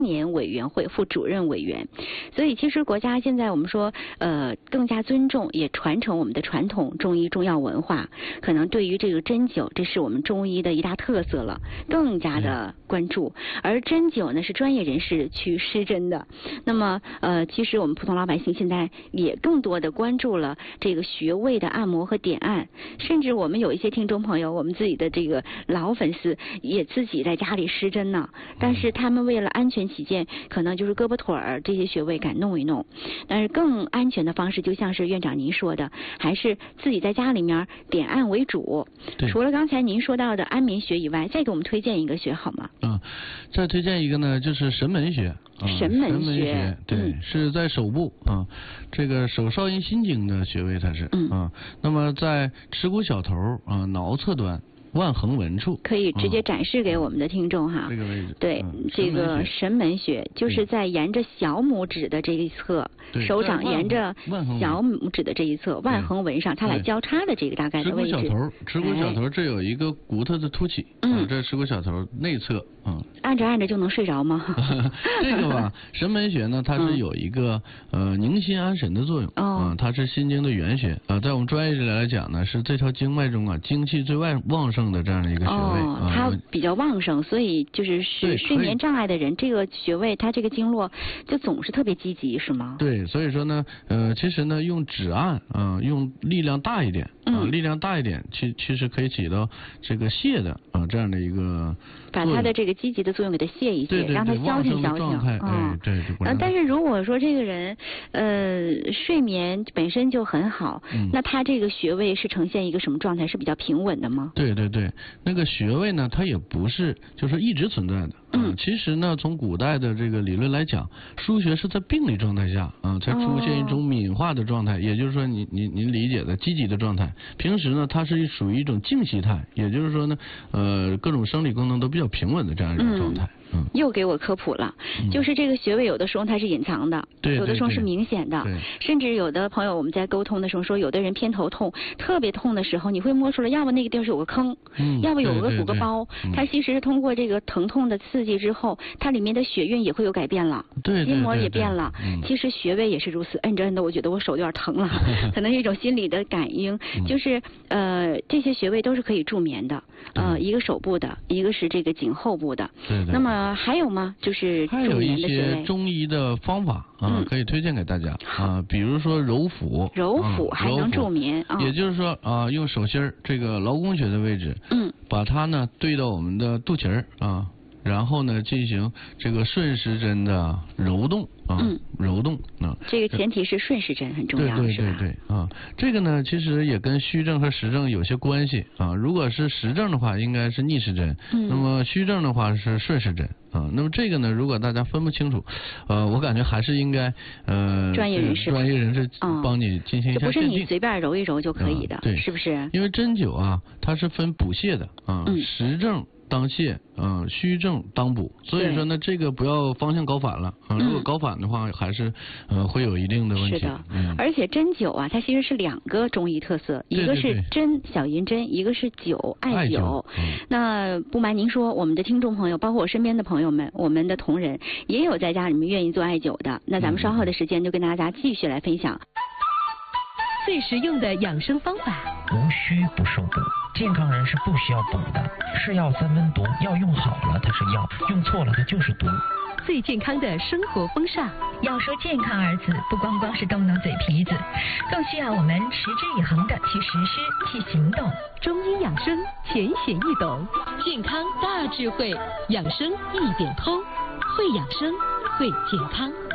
年委员会副主任委员。所以其实国家现在我们说更加尊重也传承我们的传统中医中药文化，可能对于这个针灸，这是我们中医的一大特色了，更加的关注。而针灸呢是专业人士去施针的，那么其实我们普通老百姓现在也更多的关注了这个穴位的按摩和点按，甚至我们有一些听众朋友，我们自己的这个老粉丝也自己在家里施针呢，但是他们为了安全起见，可能就是胳膊腿儿这些穴位敢弄一弄，但是更安全的方式就像是院长您说的，还是自己在家里面点按为主。除了刚才您说到的安眠穴以外，再给我们推荐一个穴好吗？ 再推荐一个呢，就是神门穴。 神门穴， 对，是在手部这个手少阴心经的穴位，它是那么在耻骨小头脑侧端腕横纹处， 可以直接展示给我们的听众哈。 这个位置， 对，这个神门穴就是在沿着小拇指的这一侧，手掌沿着小拇指的这一侧腕横纹上，它俩交叉的这个大概的位置。 耻骨小头这有一个骨头的凸起，这耻骨小头内侧。 按着按着就能睡着吗？ 这个吧，神门穴呢，它是有一个宁心安神的作用它是心经的原穴在我们专业治疗来讲呢，是这条经脉中精气最旺盛的这样的一个穴位它比较旺盛，所以就是睡眠障碍的人，这个穴位它这个经络就总是特别积极，是吗？ 对，所以说呢其实呢用指按用力量大一点力量大一点其实可以起到这个泻的这样的一个把它的这个积极的作用给它泻一泻，让它消停消停。 对。 但是如果说这个人睡眠本身就很好，那他这个穴位是呈现一个什么状态？是比较平稳的吗？ 对，那个穴位呢，它也不是就是一直存在的。其实呢，从古代的这个理论来讲，腧穴是在病理状态下才出现一种敏化的状态，也就是说您理解的积极的状态。平时呢，它是属于一种静息态，也就是说呢，各种生理功能都比较平稳的这样一种状态。 又给我科普了，就是这个穴位有的时候它是隐藏的，有的时候是明显的，甚至有的朋友我们在沟通的时候说，有的人偏头痛特别痛的时候，你会摸出来，要不那个地儿是有个坑，要不有个鼓个包，它其实是通过这个疼痛的刺激之后，它里面的血运也会有改变了，筋膜也变了。其实穴位也是如此，摁着摁的，我觉得我手有点疼了，可能是一种心理的感应，就是这些穴位都是可以助眠的，一个手部的，一个是这个颈后部的。那么还有吗？就是还有一些中医的方法可以推荐给大家比如说揉腹还能助眠也就是说用手心这个劳宫穴的位置把它呢对到我们的肚脐儿然后呢进行这个顺时针的揉动揉动这个前提是顺时针很重要， 对这个呢其实也跟虚症和实症有些关系如果是实症的话应该是逆时针那么虚症的话是顺时针那么这个呢如果大家分不清楚我感觉还是应该专业人士帮你进行一下鉴定， 不是你随便揉一揉就可以的对， 是不是？ 因为针灸它是分补泻的实症当泻虚症当补，所以说呢这个不要方向搞反了如果搞反的话还是会有一定的问题。 是的而且针灸它其实是两个中医特色，一个是针小银针，一个是灸艾灸那不瞒您说，我们的听众朋友包括我身边的朋友们，我们的同仁也有在家里面愿意做艾灸的，那咱们稍后的时间就跟大家继续来分享最实用的养生方法。 无需不受补，健康人是不需要补的。是药三分毒，药用好了它是药，用错了它就是毒。 最健康的生活风尚。 要说健康二字，不光光是动动嘴皮子，更需要我们持之以恒的去实施、去行动。 中医养生浅显易懂，健康大智慧，养生一点通，会养生，会健康。